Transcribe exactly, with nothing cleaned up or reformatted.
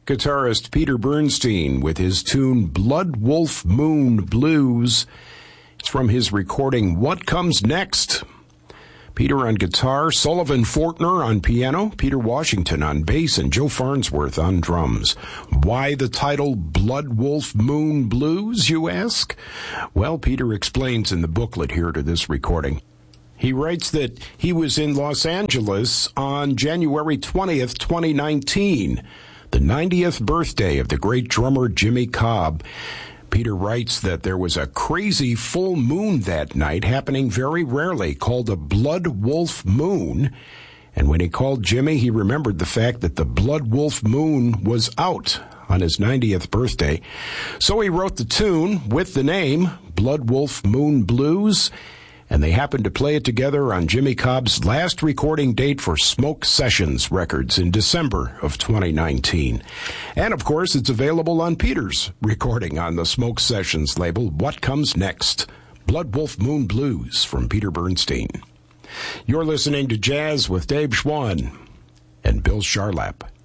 guitarist Peter Bernstein with his tune Blood Wolf Moon Blues. It's from his recording What Comes Next. Peter on guitar, Sullivan Fortner on piano, Peter Washington on bass, and Joe Farnsworth on drums. Why the title Blood Wolf Moon Blues, you ask? Well, Peter explains in the booklet here to this recording. He writes that he was in Los Angeles on January twentieth, twenty nineteen, the ninetieth birthday of the great drummer Jimmy Cobb. Peter writes that there was a crazy full moon that night, happening very rarely, called a Blood Wolf Moon. And when he called Jimmy, he remembered the fact that the Blood Wolf Moon was out on his ninetieth birthday. So he wrote the tune with the name Blood Wolf Moon Blues, and they happened to play it together on Jimmy Cobb's last recording date for Smoke Sessions Records in December of twenty nineteen. And, of course, it's available on Peter's recording on the Smoke Sessions label, What Comes Next? Blood Wolf Moon Blues from Peter Bernstein. You're listening to Jazz with Dave Schwann and Bill Charlap.